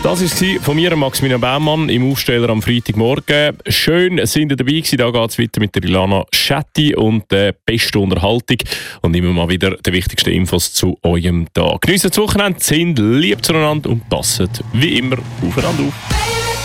Das war es von mir, Maximilian Baumann, im Aufsteller am Freitagmorgen. Schön sind ihr dabei gewesen. Da geht es weiter mit der Ilana Schetti und der besten Unterhaltung. Und immer mal wieder die wichtigsten Infos zu eurem Tag. Geniessen das Wochenende, sind lieb zueinander und passet wie immer aufeinander auf.